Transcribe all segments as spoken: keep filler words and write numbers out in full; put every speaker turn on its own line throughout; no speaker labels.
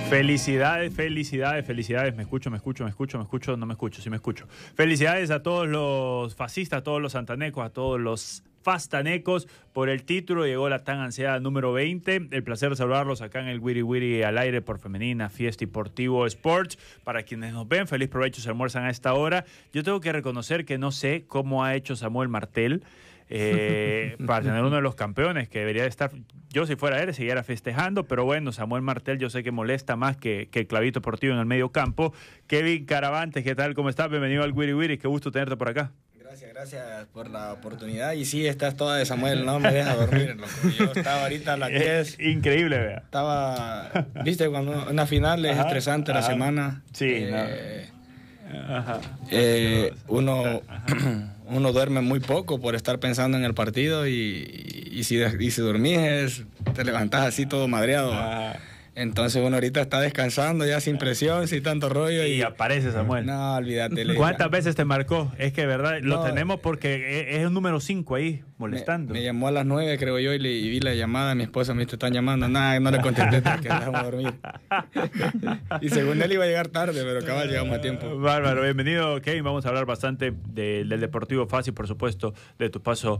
Felicidades, felicidades, felicidades. Me escucho, me escucho, me escucho, me escucho, no me escucho, sí me escucho. Felicidades a todos los fascistas, a todos los santanecos, a todos los fastanecos por el título. Llegó la tan ansiada número veinte. El placer de saludarlos acá en el Wiri Wiri al aire por Femenina Fiesta Deportivo Sports. Para quienes nos ven, feliz provecho, se almuerzan a esta hora. Yo tengo que reconocer que no sé cómo ha hecho Samuel Martel eh, para tener uno de los campeones que debería estar. Yo si fuera él siguiera festejando, pero bueno, Samuel Martel yo sé que molesta más que, que el clavito deportivo en el medio campo. Kevin Caravantes, ¿qué tal? ¿Cómo estás? Bienvenido al Wiri Wiri, qué gusto tenerte por acá.
Gracias, gracias por la oportunidad. Y sí, estás toda de Samuel, no me deja dormir, loco. Yo estaba ahorita a las diez.
Increíble, vea.
Estaba, viste, cuando una final es ajá, estresante ajá. la semana.
Sí,
eh,
no. Ajá.
Eh, uno, uno duerme muy poco por estar pensando en el partido y, y, si, y si dormís, te levantás así todo madreado. Ajá. Entonces uno ahorita está descansando ya sin presión, sin tanto rollo.
Y, y aparece Samuel.
No, olvídate.
¿Cuántas veces te marcó? Es que, ¿verdad? No, lo tenemos porque es el número cinco ahí, molestando.
Me, me llamó a las nueve, creo yo, y, le, y vi la llamada. Mi esposa me dice, te están llamando. Nada, no le contesté porque dejamos a dormir. Y según él iba a llegar tarde, pero cabal llegamos a tiempo.
Bárbaro, bienvenido, Kevin. Vamos a hablar bastante de, del Deportivo Fácil, por supuesto, de tu paso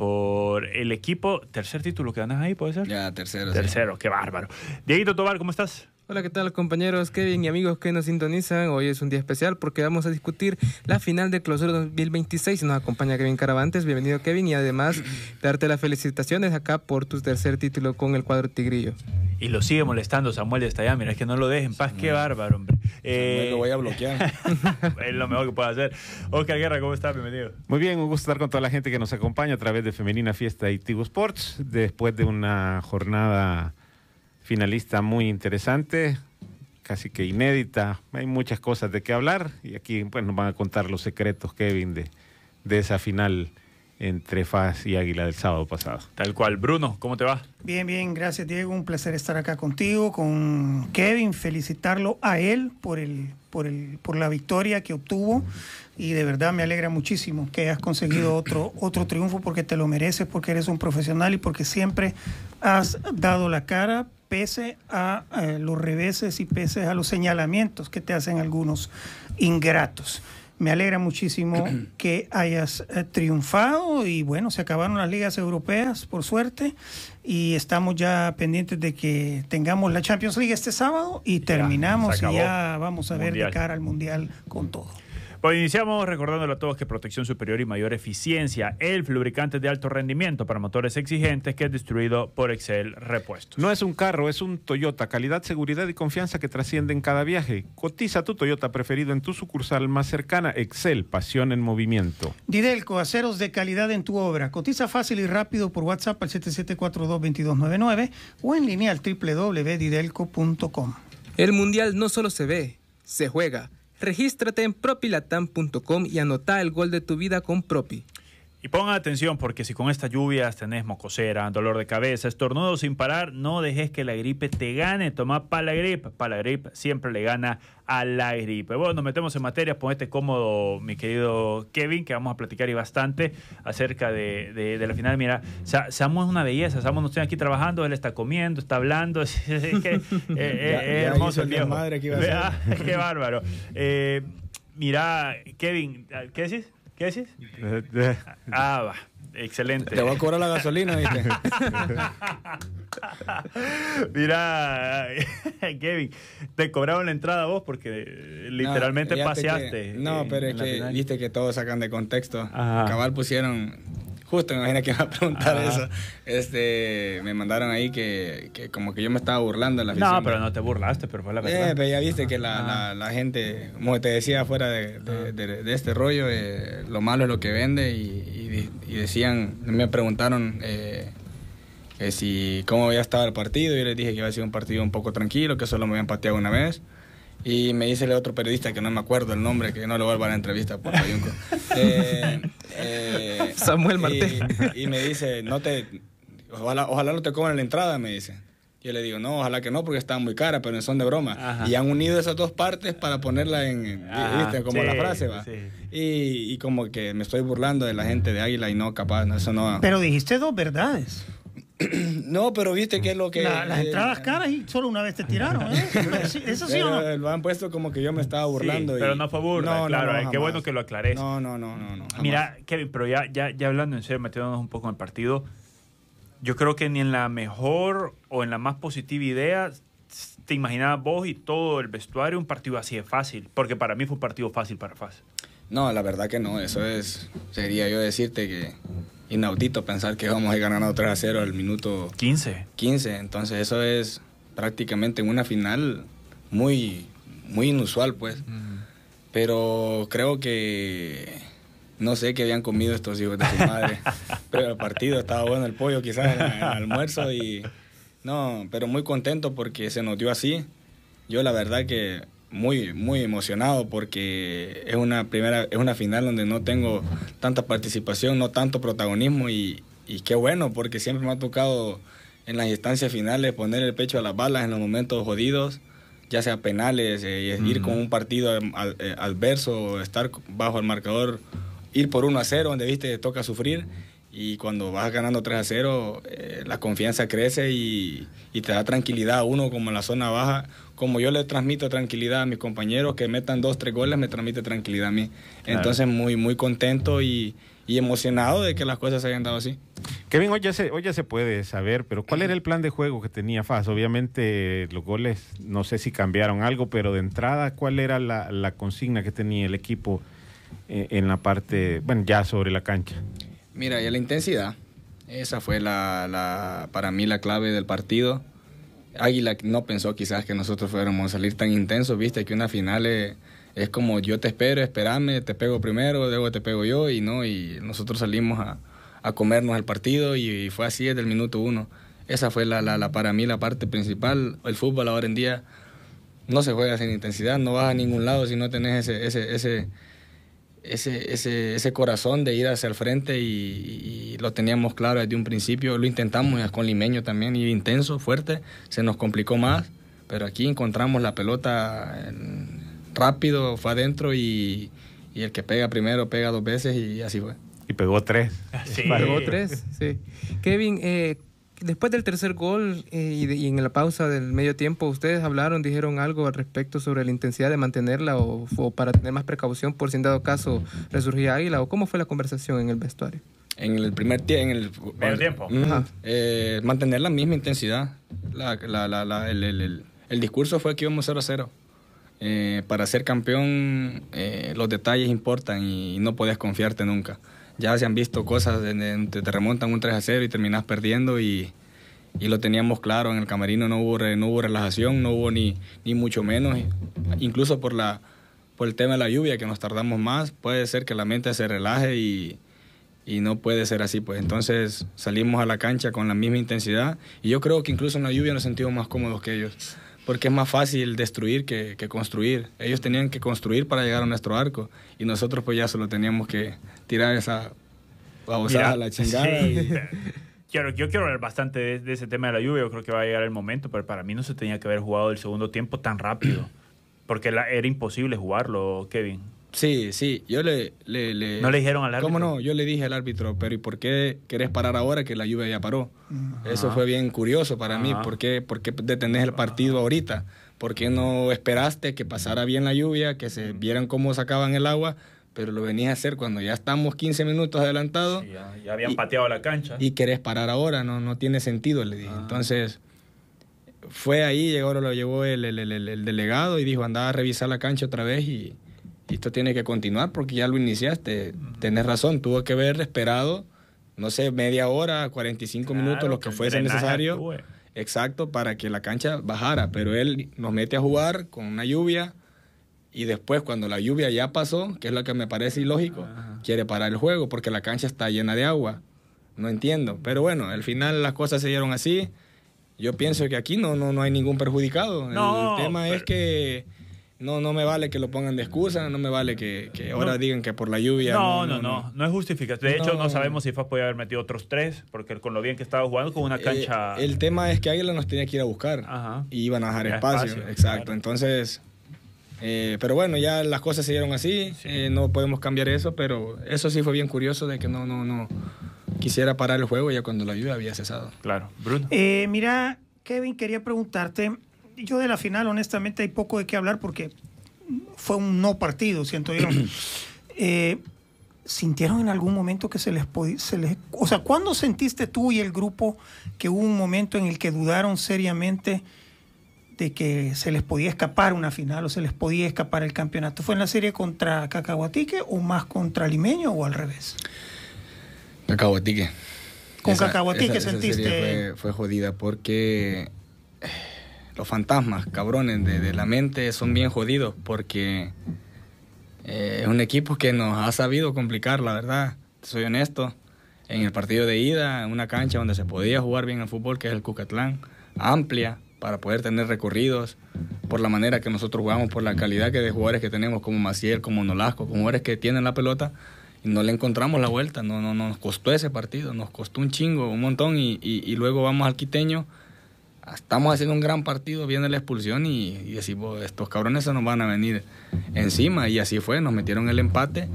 por el equipo. ¿Tercer título que ganas ahí, puede ser?
Ya, tercero.
Tercero, sí. Qué bárbaro. Dieguito Tobar, ¿cómo estás?
Hola, ¿qué tal, compañeros Kevin y amigos que nos sintonizan? Hoy es un día especial porque vamos a discutir la final de Clausura dos mil veintiséis. Nos acompaña Kevin Caravantes. Bienvenido, Kevin, y además darte las felicitaciones acá por tu tercer título con el cuadro tigrillo.
Y lo sigue molestando Samuel de hasta allá. Mira, es que no lo dejen en paz. Qué bárbaro, hombre.
Eh, lo voy a bloquear.
Es lo mejor que puede hacer. Oscar Guerra, ¿cómo estás? Bienvenido.
Muy bien, un gusto estar con toda la gente que nos acompaña a través de Femenina Fiesta Deportivo Sports. Después de una jornada finalista muy interesante, casi que inédita, hay muchas cosas de qué hablar y aquí pues, nos van a contar los secretos, Kevin, de, de esa final entre F A S y Águila del sábado pasado.
Tal cual. Bruno, ¿cómo te va?
Bien, bien, gracias, Diego, un placer estar acá contigo, con Kevin, felicitarlo a él por el, por el, por la victoria que obtuvo y de verdad me alegra muchísimo que hayas conseguido otro, otro triunfo porque te lo mereces, porque eres un profesional y porque siempre has dado la cara pese a eh, los reveses y pese a los señalamientos que te hacen algunos ingratos. Me alegra muchísimo que hayas eh, triunfado y bueno, se acabaron las ligas europeas, por suerte, y estamos ya pendientes de que tengamos la Champions League este sábado y terminamos ya, y ya vamos a ver mundial. De cara al Mundial con todo.
Pues iniciamos recordándole a todos que protección superior y mayor eficiencia, E L F, lubricante de alto rendimiento para motores exigentes, que es distribuido por Excel Repuestos.
No es un carro, es un Toyota. Calidad, seguridad y confianza que trasciende en cada viaje. Cotiza tu Toyota preferido en tu sucursal más cercana. Excel, pasión en movimiento.
Didelco, aceros de calidad en tu obra. Cotiza fácil y rápido por WhatsApp al siete siete cuatro dos, dos dos nueve nueve o en línea al doble u doble u doble u punto didelco punto com.
El Mundial no solo se ve, se juega. Regístrate en propilatam punto com y anota el gol de tu vida con Propi.
Y pongan atención porque si con estas lluvias tenés mocosera, dolor de cabeza, estornudo sin parar, no dejes que la gripe te gane. Toma Palagrip. Palagrip siempre le gana a la gripe. Bueno, nos metemos en materia. Ponete cómodo, mi querido Kevin, que vamos a platicar y bastante acerca de, de, de la final. Mira, Samu es una belleza. Samu no está aquí trabajando, él está comiendo, está hablando. Es, es que es eh, hermoso el viejo.
Madre que iba a ser.
Qué bárbaro. Eh, mira, Kevin, ¿qué decís? ¿Qué decís? Ah, va. Excelente.
Te voy a cobrar la gasolina, ¿viste?
Mira, Kevin, te cobraron la entrada a vos porque literalmente
no,
paseaste.
Que, no,
en,
pero
en
es que
final.
Viste que todos sacan de contexto.
Ajá.
Cabal pusieron, justo me imagino que iba a preguntar Ajá. eso. Este, me mandaron ahí que, que como que yo me estaba burlando de la afición.
No, pero no te burlaste, pero fue la verdad.
Eh, pero ya viste que la, la, la gente, como te decía, fuera de, de, de, de este rollo, eh, lo malo es lo que vende y, y, y decían, me preguntaron eh, que si cómo había estado el partido y yo les dije que iba a ser un partido un poco tranquilo, que solo me habían pateado una vez. Y me dice el otro periodista, que no me acuerdo el nombre, que no le vuelva a la entrevista por Payunco. eh, eh,
Samuel Martel.
Y, y me dice, no te, ojalá, ojalá no te cobren la entrada, me dice. Yo le digo, no, ojalá que no, porque está muy cara, pero son de broma. Ajá. Y han unido esas dos partes para ponerla en, Ajá, ¿viste? Como sí, la frase, va. Sí. Y, y como que me estoy burlando de la gente de Águila y no, capaz, no, eso no.
Pero dijiste dos verdades.
No, pero viste que es lo que...
La, las
eh,
entradas caras y solo una vez te tiraron, ¿eh? ¿Eso sí o no?
Lo han puesto como que yo me estaba burlando.
Sí,
y...
pero no fue burla,
no,
claro.
no, no,
qué bueno que lo aclares.
No, no, no, no, no.
Mira, Kevin, pero ya, ya, ya hablando en serio, metiéndonos un poco en el partido, yo creo que ni en la mejor o en la más positiva idea te imaginabas vos y todo el vestuario un partido así de fácil, porque para mí fue un partido fácil para F A S.
No, la verdad que no. Eso es, sería yo decirte que inaudito pensar que vamos a ir ganando tres a cero al minuto
quince.
quince. Entonces eso es prácticamente en una final muy, muy inusual, pues. Mm. Pero creo que no sé qué habían comido estos hijos de su madre. Pero el partido estaba bueno, el pollo quizás en el almuerzo y no, pero muy contento porque se nos dio así. Yo la verdad que muy muy emocionado porque es una primera es una final donde no tengo tanta participación, no tanto protagonismo y, y qué bueno porque siempre me ha tocado en las instancias finales poner el pecho a las balas en los momentos jodidos, ya sea penales, eh, mm. ir con un partido al, eh, adverso, estar bajo el marcador, ir por uno a cero donde viste te toca sufrir. Y cuando vas ganando tres a cero, eh, la confianza crece y, y te da tranquilidad a uno como en la zona baja. Como yo le transmito tranquilidad a mis compañeros, que metan dos, tres goles, me transmite tranquilidad a mí. Claro. Entonces muy, muy contento y, y emocionado de que las cosas se hayan dado así.
Kevin, hoy ya, se, hoy ya se puede saber, pero ¿cuál era el plan de juego que tenía F A S? Obviamente los goles, no sé si cambiaron algo, pero de entrada, ¿cuál era la, la consigna que tenía el equipo eh, en la parte, bueno, ya sobre la cancha?
Mira, ya la intensidad, esa fue la, la, para mí la clave del partido. Águila no pensó quizás que nosotros fuéramos a salir tan intensos, viste que una final es, es como yo te espero, espérame, te pego primero, luego te pego yo y no, y nosotros salimos a, a comernos el partido y, y fue así desde el minuto uno. Esa fue la, la, la, para mí la parte principal. El fútbol ahora en día no se juega sin intensidad, no vas a ningún lado si no tenés ese... ese, ese Ese, ese, ese corazón de ir hacia el frente y, y lo teníamos claro desde un principio, lo intentamos con Limeño también, ir intenso, fuerte, se nos complicó más, pero aquí encontramos la pelota en, rápido, fue adentro y, y el que pega primero pega dos veces y así fue.
Y pegó tres.
Sí. Pegó tres, sí. Kevin, eh, después del tercer gol eh, y, de, y en la pausa del medio tiempo, ¿ustedes hablaron, dijeron algo al respecto sobre la intensidad de mantenerla o, o para tener más precaución por si en dado caso resurgía Águila? ¿O cómo fue la conversación en el vestuario?
En el primer tiempo, en el
medio tiempo.
Mm, eh, mantener la misma intensidad. La, la, la, la, el, el, el, el discurso fue que íbamos cero a cero. Eh, para ser campeón, eh, los detalles importan y no puedes confiarte nunca. Ya se han visto cosas donde te remontan un tres a cero y terminas perdiendo y, y lo teníamos claro en el camerino, no hubo, no hubo relajación, no hubo ni, ni mucho menos, incluso por, la, por el tema de la lluvia que nos tardamos más, puede ser que la mente se relaje y, y no puede ser así, pues entonces salimos a la cancha con la misma intensidad y yo creo que incluso en la lluvia nos sentimos más cómodos que ellos. Porque es más fácil destruir que, que construir. Ellos tenían que construir para llegar a nuestro arco y nosotros pues ya solo teníamos que tirar esa babosada a la chingada. Sí. Y...
Quiero, yo quiero hablar bastante de, de ese tema de la lluvia, yo creo que va a llegar el momento, pero para mí no se tenía que haber jugado el segundo tiempo tan rápido, porque la, era imposible jugarlo, Kevin.
Sí, sí, yo le, le, le...
¿No le dijeron al árbitro?
¿Cómo no? Yo le dije al árbitro, pero ¿y por qué querés parar ahora que la lluvia ya paró? Ajá. Eso fue bien curioso para Ajá. mí. ¿Por qué, ¿Por qué detenés el partido ahorita? ¿Por qué no esperaste que pasara bien la lluvia, que se vieran cómo sacaban el agua? Pero lo venís a hacer cuando ya estamos quince minutos adelantados.
Sí, ya, ya habían y, pateado la cancha.
Y querés parar ahora, no, no tiene sentido, le dije. Ajá. Entonces... fue ahí, llegó, lo llevó el, el, el, el delegado y dijo, andá a revisar la cancha otra vez y... y esto tiene que continuar porque ya lo iniciaste. Uh-huh. Tenés razón, tuvo que haber esperado, no sé, media hora, cuarenta y cinco claro, minutos, lo que, que fuese necesario. Actúe. Exacto, para que la cancha bajara. Pero él nos mete a jugar con una lluvia y después, cuando la lluvia ya pasó, que es lo que me parece ilógico, uh-huh. quiere parar el juego porque la cancha está llena de agua. No entiendo. Pero bueno, al final las cosas se dieron así. Yo pienso que aquí no, no, no hay ningún perjudicado.
No,
el tema
pero...
es que... No, no me vale que lo pongan de excusa, no me vale que, que ahora no. digan que por la lluvia...
No, no, no, no, no, no es justificación. De no. hecho, no sabemos si F A S podía haber metido otros tres, porque con lo bien que estaba jugando con una cancha...
Eh, el tema es que Águila nos tenía que ir a buscar Ajá. y iban a dejar espacio. espacio. Exacto, claro. Entonces... Eh, pero bueno, ya las cosas se dieron así, sí. eh, no podemos cambiar eso, pero eso sí fue bien curioso de que no, no, no, quisiera parar el juego ya cuando la lluvia había cesado.
Claro. Bruno.
Eh, mira, Kevin, quería preguntarte, yo de la final honestamente hay poco de qué hablar porque fue un no partido, siento yo. eh, ¿Sintieron en algún momento que se les podía... Se les, o sea, ¿cuándo sentiste tú y el grupo que hubo un momento en el que dudaron seriamente de que se les podía escapar una final o se les podía escapar el campeonato? ¿Fue en la serie contra Cacahuatique o más contra Limeño o al revés?
Cacahuatique.
Con
esa,
Cacahuatique
esa,
sentiste...
Esa serie fue, fue jodida porque los fantasmas, cabrones, de, de la mente son bien jodidos porque... Eh, es un equipo que nos ha sabido complicar, la verdad, soy honesto. En el partido de ida, en una cancha donde se podía jugar bien el fútbol, que es el Cucatlán, amplia, para poder tener recorridos, por la manera que nosotros jugamos, por la calidad que de jugadores que tenemos, como Maciel, como Nolasco, como jugadores que tienen la pelota, y no le encontramos la vuelta. No, no, nos costó ese partido, nos costó un chingo, un montón, y, y, y luego vamos al Quiteño. Estamos haciendo un gran partido, viene la expulsión y, y decimos, estos cabrones se nos van a venir encima. Y así fue, nos metieron el empate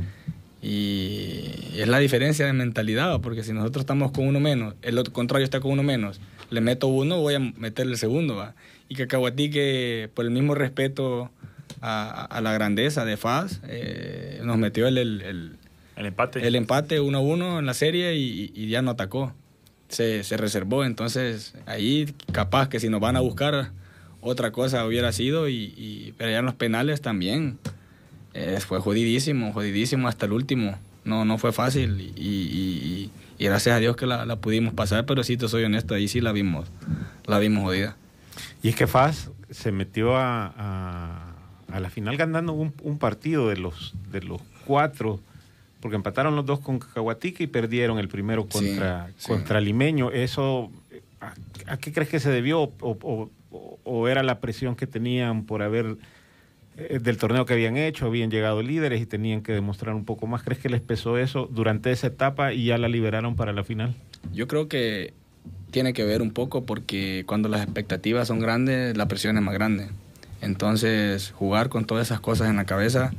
y es la diferencia de mentalidad, porque si nosotros estamos con uno menos, el otro contrario está con uno menos, le meto uno, voy a meterle el segundo, ¿va? Y Cacahuatique, por el mismo respeto a, a la grandeza de F A S, eh, nos metió el, el, el,
el empate
el empate uno a uno en la serie y, y ya no atacó. Se, se reservó, entonces ahí capaz que si nos van a buscar otra cosa hubiera sido, y, y pero ya en los penales también eh, fue jodidísimo, jodidísimo hasta el último, no, no fue fácil y, y, y gracias a Dios que la, la pudimos pasar, pero si te soy honesto, ahí sí la vimos, la vimos jodida.
Y es que F A S se metió a, a, a la final ganando un, un partido de los, de los cuatro, porque empataron los dos con Cacahuatique y perdieron el primero contra, sí, sí. contra Limeño. ¿Eso a, a qué crees que se debió? ¿O, o, o era la presión que tenían por haber, eh, del torneo que habían hecho, habían llegado líderes y tenían que demostrar un poco más? ¿Crees que les pesó eso durante esa etapa y ya la liberaron para la final?
Yo creo que tiene que ver un poco porque cuando las expectativas son grandes, la presión es más grande. Entonces, jugar con todas esas cosas en la cabeza...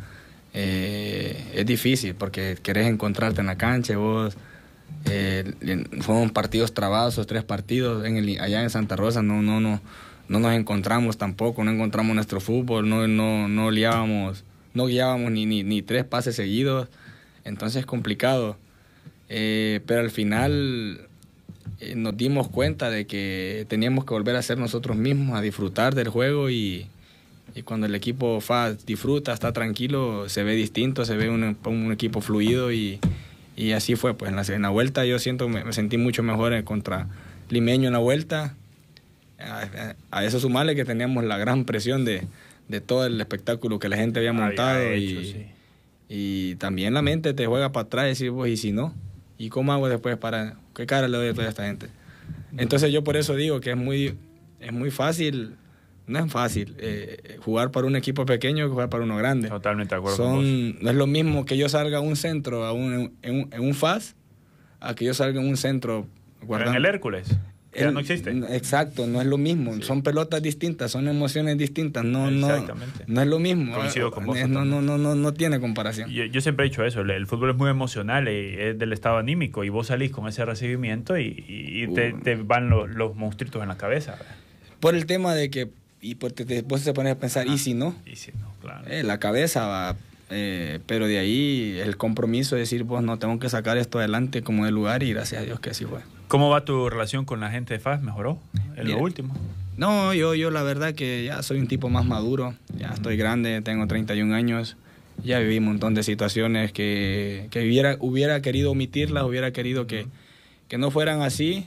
Eh, es difícil porque querés encontrarte en la cancha. Vos eh, fueron partidos trabados, esos tres partidos en el, allá en Santa Rosa no, no, no, no nos encontramos tampoco, no encontramos nuestro fútbol, no, no, no liábamos, no guiábamos ni, ni, ni tres pases seguidos, entonces es complicado, eh, pero al final eh, nos dimos cuenta de que teníamos que volver a ser nosotros mismos, a disfrutar del juego y Y cuando el equipo F A S disfruta, está tranquilo, se ve distinto, se ve un, un equipo fluido y, y así fue. Pues en la, en la vuelta yo siento me, me sentí mucho mejor contra Limeño en la vuelta. A, a, a eso sumarle que teníamos la gran presión de, de todo el espectáculo que la gente había montado. Había hecho, y, sí. y también la mente te juega para atrás y decir, pues, ¿y si no? ¿Y cómo hago después para...? ¿Qué cara le doy a toda esta gente? Entonces yo por eso digo que es muy, es muy fácil... No es fácil eh, jugar para un equipo pequeño que jugar para uno grande.
Totalmente de acuerdo
Son,
con vos.
No es lo mismo que yo salga a un centro, a un, en, un, en un F A S, a que yo salga en un centro guardando.
En el Hércules, que ya no existe.
Exacto, no es lo mismo. Sí. Son pelotas distintas, son emociones distintas. No,
Exactamente.
No, no es lo mismo.
Coincido con vos.
No, no, no, no, no tiene comparación.
Yo, yo siempre he dicho eso, el, el fútbol es muy emocional, y es del estado anímico, y vos salís con ese recibimiento y, y, y te, uh. te van lo, los monstruitos en la cabeza. ¿Verdad?
Por el tema de que y pues te, te, vos te pones a pensar, ah, ¿y si no?
Y si no, claro.
Eh, la cabeza va, eh, pero de ahí el compromiso de decir, pues no, tengo que sacar esto adelante como de lugar, y gracias a Dios que así fue.
¿Cómo va tu relación con la gente de F A S? ¿Mejoró en Mira, lo último?
No, yo, yo la verdad que ya soy un tipo más maduro, ya uh-huh. estoy grande, tengo treinta y un años, ya viví un montón de situaciones que, que hubiera, hubiera querido omitirlas, hubiera querido que... Uh-huh. que no fueran así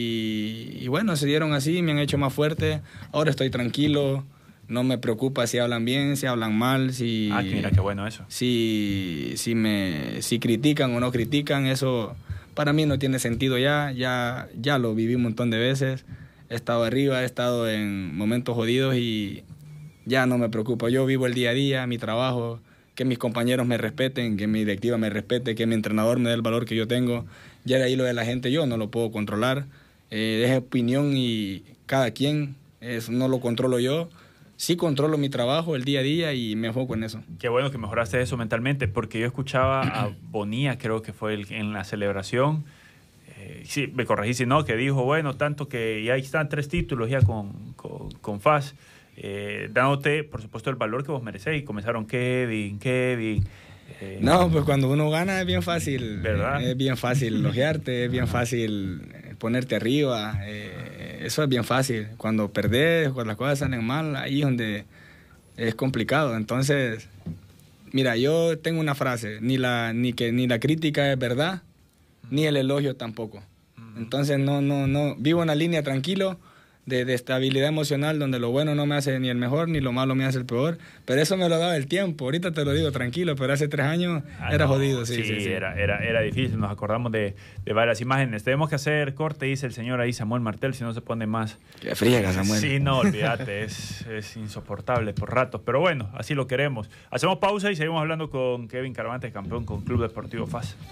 y, y bueno, se dieron así, me han hecho más fuerte. Ahora estoy tranquilo, no me preocupa si hablan bien, si hablan mal, si...
Ah, mira, qué bueno eso.
Si, si, me, si critican o no critican, eso para mí no tiene sentido ya, ya, ya lo viví un montón de veces. He estado arriba, he estado en momentos jodidos y ya no me preocupo. Yo vivo el día a día, mi trabajo, que mis compañeros me respeten, que mi directiva me respete, que mi entrenador me dé el valor que yo tengo. Ya de ahí lo de la gente yo no lo puedo controlar, eh, es opinión y cada quien, eso no lo controlo yo. Sí controlo mi trabajo, el día a día, y me enfoco en eso.
Qué bueno que mejoraste eso mentalmente, porque yo escuchaba a Bonilla, creo que fue el, en la celebración, Eh, sí, me corregí si no, que dijo, bueno, tanto que ya ahí están tres títulos ya con, con, con F A S, eh, dándote, por supuesto, el valor que vos merecéis. Y comenzaron Kevin, Kevin. Eh,
no, pues cuando uno gana es bien fácil,
¿verdad?
Es bien fácil elogiarte, es bien fácil ponerte arriba, eh, eso es bien fácil. Cuando perdés, cuando las cosas salen mal, ahí es donde es complicado. Entonces, mira, yo tengo una frase, ni la, ni que ni la crítica es verdad, ni el elogio tampoco. Entonces no, no, no, vivo una línea tranquilo de, de estabilidad emocional donde lo bueno no me hace ni el mejor ni lo malo me hace el peor, pero eso me lo daba el tiempo. Ahorita te lo digo tranquilo, pero hace tres años
ah,
era
no,
jodido. Sí,
sí,
sí, sí.
Era, era, era difícil, nos acordamos de, de varias imágenes. Tenemos que hacer corte, dice el señor ahí Samuel Martel, si no se pone más.
Qué friega, Samuel.
Sí, no, olvídate, es, es insoportable por ratos, pero bueno, así lo queremos. Hacemos pausa y seguimos hablando con Kevin Caravantes, campeón con Club Deportivo F A S.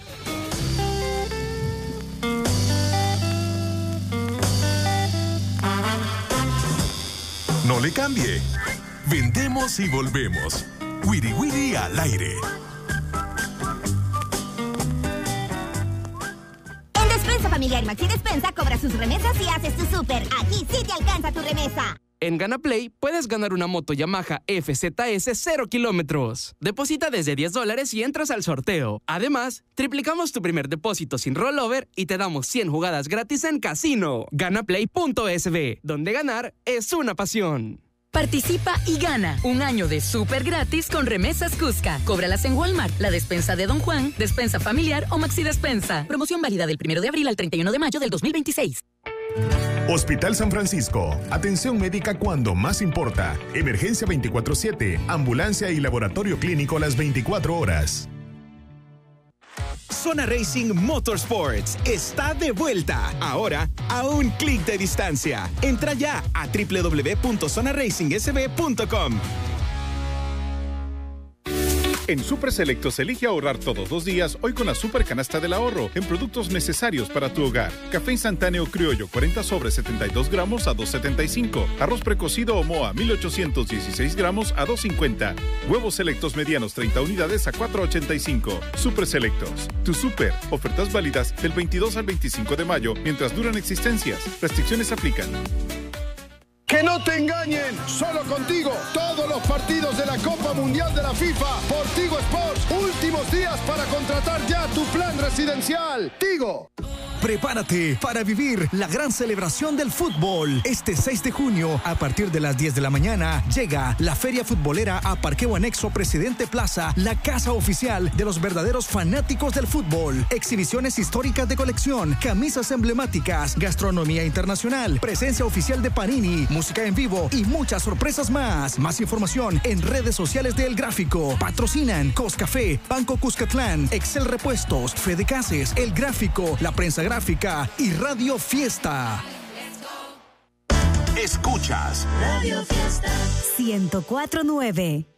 No le cambie. Vendemos y volvemos. Wiri Wiri al aire.
En Despensa Familiar Maxi Despensa cobra sus remesas y haces tu súper. Aquí sí te alcanza tu remesa.
En GanaPlay puedes ganar una moto Yamaha F Z S cero kilómetros. Deposita desde diez dólares y entras al sorteo. Además, triplicamos tu primer depósito sin rollover y te damos cien jugadas gratis en casino. Ganaplay punto S B, donde ganar es una pasión.
Participa y gana un año de súper gratis con Remesas Cusca. Cóbralas en Walmart, la despensa de Don Juan, despensa familiar o Maxi Despensa. Promoción válida del primero de abril al treinta y uno de mayo del dos mil veintiséis.
Hospital San Francisco. Atención médica cuando más importa. Emergencia veinticuatro siete. Ambulancia y laboratorio clínico las veinticuatro horas.
Zona Racing Motorsports está de vuelta. Ahora, a un clic de distancia. Entra ya a doble u doble u doble u punto zona racing s b punto com.
En Super Selectos elige ahorrar todos los días hoy con la Super Canasta del Ahorro en productos necesarios para tu hogar. Café instantáneo criollo cuarenta sobres setenta y dos gramos a dos setenta y cinco. Arroz precocido Omoa mil ochocientos dieciséis gramos a dos cincuenta. Huevos selectos medianos treinta unidades a cuatro ochenta y cinco. Super Selectos. Tu super. Ofertas válidas del veintidós al veinticinco de mayo mientras duran existencias. Restricciones aplican.
¡Que no te engañen! Solo contigo, todos los partidos de la Copa Mundial de la FIFA por Tigo Sports. Últimos días para contratar ya tu plan residencial. Tigo.
Prepárate para vivir la gran celebración del fútbol. Este seis de junio, a partir de las diez de la mañana, llega la Feria Futbolera a Parqueo Anexo Presidente Plaza, la casa oficial de los verdaderos fanáticos del fútbol. Exhibiciones históricas de colección, camisas emblemáticas, gastronomía internacional, presencia oficial de Panini, música en vivo y muchas sorpresas más. Más información en redes sociales de El Gráfico. Patrocinan Coscafé, Banco Cuscatlán, Excel Repuestos, Fede Cases, El Gráfico, La Prensa Gráfica y Radio Fiesta.
Escuchas
Radio Fiesta
ciento cuatro punto nueve.